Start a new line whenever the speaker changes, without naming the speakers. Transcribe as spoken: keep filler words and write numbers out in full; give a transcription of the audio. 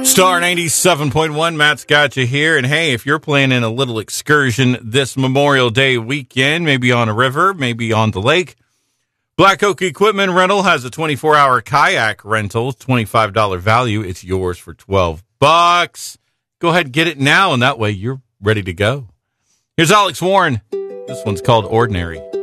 Star ninety-seven point one, Matt's got you here. And hey, if you're planning a little excursion this Memorial Day weekend, maybe on a river, maybe on the lake, Black Oak Equipment Rental has a twenty-four hour kayak rental, twenty-five dollars value. It's yours for twelve bucks. Go ahead and get it now, and that way you're ready to go. Here's Alex Warren. This one's called Ordinary.